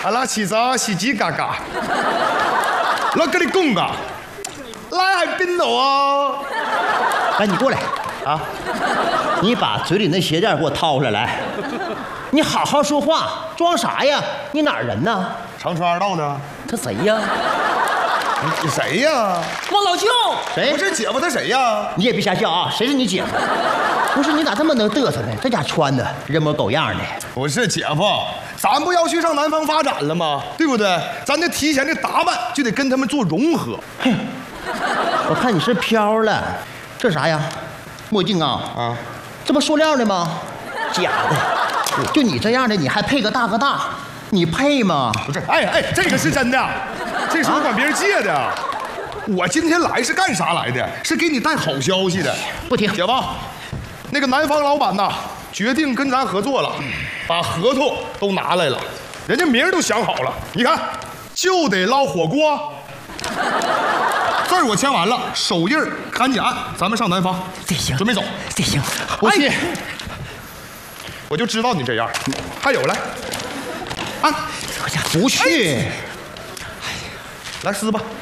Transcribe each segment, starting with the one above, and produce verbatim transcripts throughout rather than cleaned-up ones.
阿拉起早洗鸡嘎嘎，老跟你讲噶，来海滨走啊！ 哎，你过来啊！你把嘴里那鞋垫给我掏出来来！你好好说话，装啥呀？你哪儿人呢？ 长春二道的。 他谁呀？ 你谁呀？ 王老舅。 谁？ 不是姐夫，他谁呀？ 你也别瞎叫啊！谁是你姐夫？不是你咋这么能嘚瑟呢？这家穿的人模狗样的。 不是姐夫，咱不要去上南方发展了吗？对不对？咱这提前的打扮就得跟他们做融合。 哼，我看你是飘了，这啥呀？墨镜啊？啊，这不塑料的吗？假的。就你这样的，你还配个大哥大？你配吗？ 不是，哎哎，这个是真的，这是我管别人借的。啊、我今天来是干啥来的？是给你带好消息的。 不听， 姐夫。那个南方老板呐，决定跟咱合作了，把合同都拿来了，人家名儿都想好了。你看，就得捞火锅。字儿我签完了，手印赶紧按，咱们上南方。 这行， 准备走。 这行，不去、哎。 我就知道你这样。还有来，按。 不去。哎、 来撕吧。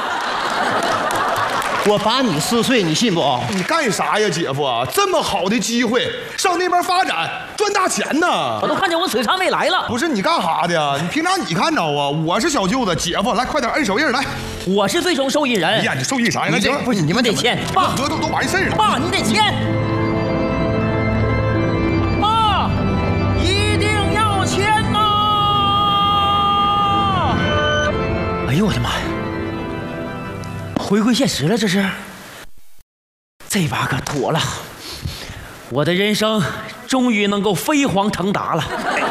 我把你撕碎，你信不？ 你干啥呀，姐夫？这么好的机会，上那边发展赚大钱呢！ 我都看见我璀璨未来了。 不是你干啥的呀？你平常你看着啊？我是小舅子，姐夫，来快点摁手印来。 我是最终受益人。 哎呀，你受益啥呀？行， 不是你们得签， 爸， 合同都完事儿了。 爸，你得签。爸，一定要签呐！哎呦我的妈呀！回归现实了，这是。这把可妥了，我的人生终于能够飞黄腾达了。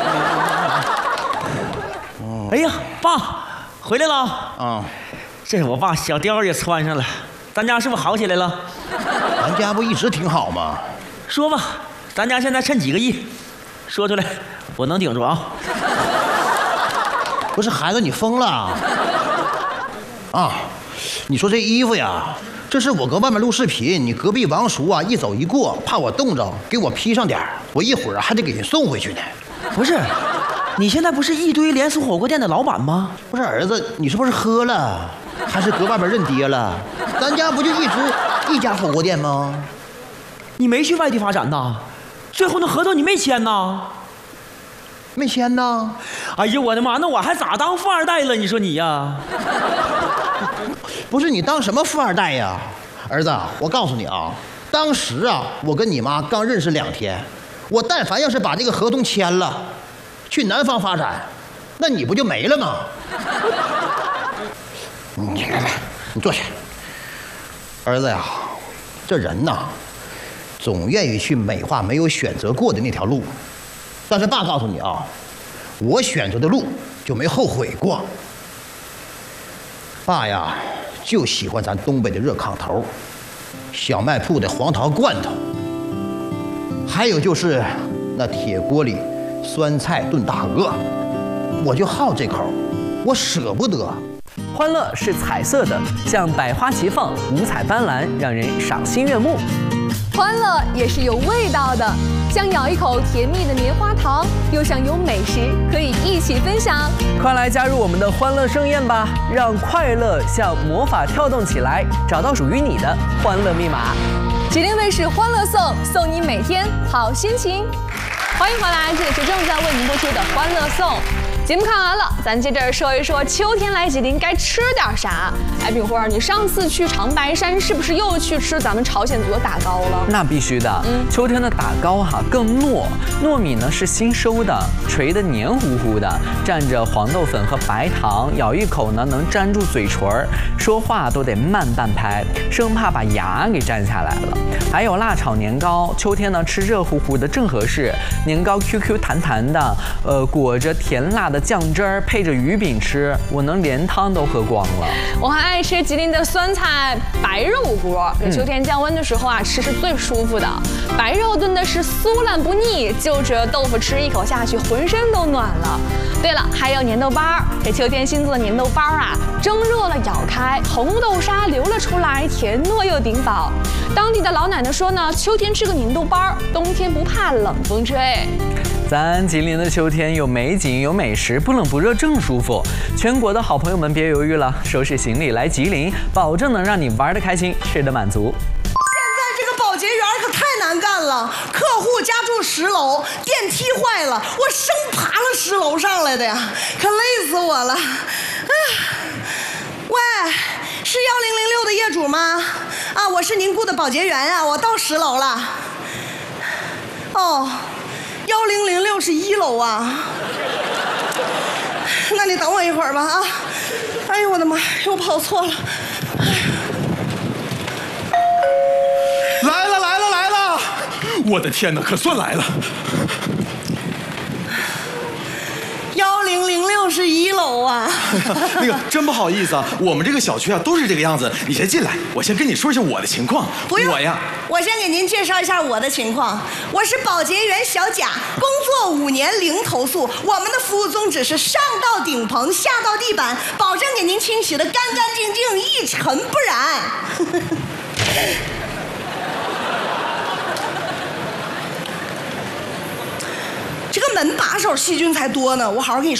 哎呀，爸，回来了啊！ 嗯， 这我爸小貂也穿上了，咱家是不是好起来了？ 咱家不一直挺好吗？ 说吧，咱家现在趁几个亿？说出来，我能顶住啊！ 不是孩子，你疯了啊！你说这衣服呀，这是我搁外面录视频，你隔壁王叔啊一走一过，怕我冻着，给我披上点我一会儿还得给人送回去呢。 不是，你现在不是一堆连锁火锅店的老板吗？ 不是儿子，你是不是喝了，还是搁外边认爹了？咱家不就一直一家火锅店吗？ 你没去外地发展呐？最后那合同你没签呐？ 没签呐？ 哎呀，我的妈！那我还咋当富二代了？你说你呀？ 不是你当什么富二代呀，儿子，我告诉你啊，当时啊，我跟你妈刚认识两天，我但凡要是把这个合同签了，去南方发展，那你不就没了吗？你来来，你坐下。儿子呀，这人呐，总愿意去美化没有选择过的那条路，但是爸告诉你啊，我选择的路就没后悔过。爸呀，就喜欢咱东北的热炕头，小卖铺的黄桃罐头，还有就是那铁锅里酸菜炖大鹅，我就好这口，我舍不得。 欢乐是彩色的，像百花齐放，五彩斑斓，让人赏心悦目。 欢乐也是有味道的，像咬一口甜蜜的棉花糖，又像有美食可以一起分享。 快来加入我们的欢乐盛宴吧，让快乐像魔法跳动起来，找到属于你的欢乐密码。 吉林卫视欢乐颂，送你每天好心情。欢迎回来，这里是正在为您播出的欢乐颂。节目看完了，咱接着说一说秋天来吉林该吃点啥。哎，炳辉，你上次去长白山是不是又去吃咱们朝鲜族的打糕了？ 那必须的。嗯，秋天的打糕哈、啊、更糯，糯米呢是新收的，垂的黏糊糊的，蘸着黄豆粉和白糖，咬一口呢能粘住嘴唇，说话都得慢半拍，生怕把牙给粘下来了。还有辣炒年糕，秋天呢吃热乎乎的正合适，年糕 Q Q 弹弹的，呃裹着甜辣的酱汁儿，配着鱼饼吃，我能连汤都喝光了。 我还爱吃吉林的酸菜白肉锅，这秋天降温的时候啊，吃是最舒服的。白肉炖的是酥烂不腻，就着豆腐吃一口下去，浑身都暖了。对了，还有粘豆包，这秋天新做的粘豆包啊，蒸热了咬开，红豆沙流了出来，甜糯又顶饱。当地的老奶奶说呢，秋天吃个粘豆包，冬天不怕冷风吹。 咱吉林的秋天有美景有美食，不冷不热正舒服。全国的好朋友们别犹豫了，收拾行李来吉林，保证能让你玩得开心，吃得满足。 这个保洁员可太难干了，客户家住十楼，电梯坏了，我生爬了十楼上来的呀，可累死我了。哎呀，喂，是幺零零六的业主吗？啊，我是您雇的保洁员啊，我到十楼了。哦，幺零零六是一楼啊。那你等我一会儿吧啊！哎呦我的妈，又跑错了。 来了来了来了！我的天哪，可算来了！ 幺零零六是一楼啊！ 那个真不好意思啊，我们这个小区啊都是这个样子。你先进来，我先跟你说一下我的情况。 不用， 我呀， 我先给您介绍一下我的情况。我是保洁员小贾，工作五年零投诉。我们的服务宗旨是上到顶棚，下到地板，保证给您清洗的干干净净，一尘不染。这个门把手细菌才多呢，我好好给你说。